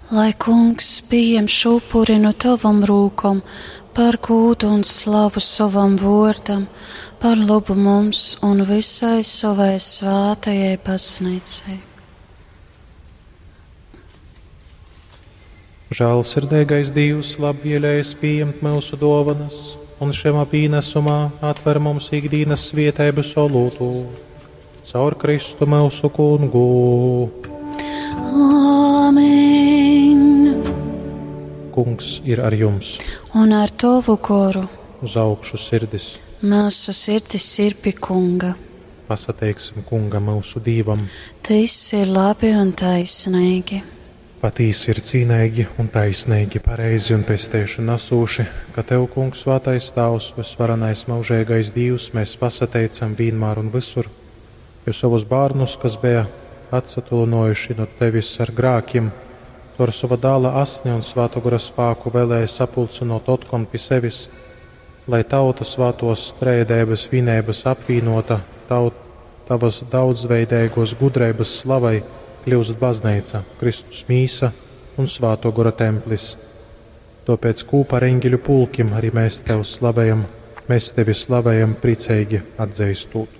Lai Kungs pieņem šupuri no tavam rūkam, par gūdu un slavu savam vārdam, par labu mums un visai savai svātajai baznīcai. Žēlsirdīgais Dievs, labvēlējis pieņemt mūsu dāvanas, un šajā pīnesumā atver mums ikdienas svētību solūtu, caur Kristu mūsu Kungu. Āmen! Kungs ir ar jums. Un ar tavu goru. Uz augšu sirdis. Mūsu sirdis ir pie Kunga. Pasateiksim Kunga mūsu Dievam. Tas ir labi un taisnīgi. Patīs ir cīnīgi un taisnīgi, pareizi un pestēšu nasūši, ka Tev, Kungs, svētais Tavs, visvarenais mūžīgais Dievs, mēs pasateicam vienmēr un visur, jo savus bērnus, kas bija atsatulinojuši no Tevis ar grākiem, ar sava dāla asni un svāto gara spāku vēlēja sapulcinot otkon pie sevis, lai tauta svātos strēdēbas vienības apvienota Tavas daudzveidēgos gudrības slavai kļūst baznīca, Kristus mīsa un svāto gara templis. Tāpēc kopā ar eņģeļu pulkim arī mēs Tevi slavējam priecīgi atdzeistot.